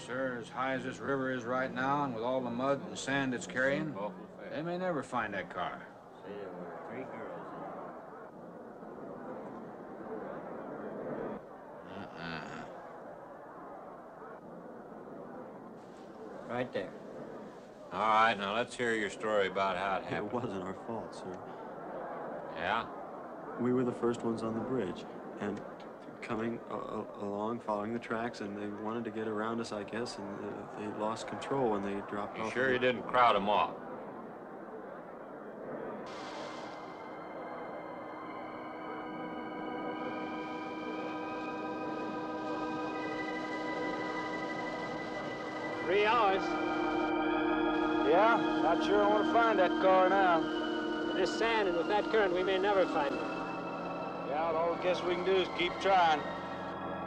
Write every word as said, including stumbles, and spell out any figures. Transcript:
sir. As high as this river is right now, and with all the mud and sand it's carrying, they may never find that car. Say there were three girls in it. Uh-uh. Right there. All right, now let's hear your story about how it happened. It wasn't our fault, sir. Yeah? We were the first ones on the bridge, and coming uh, along, following the tracks, and they wanted to get around us, I guess, and uh, they lost control when they dropped You off. sure you didn't crowd them off? Three hours. Yeah, not sure I want to find that car now. With this sand and with that current, we may never find it. Yeah, all I guess we can do is keep trying.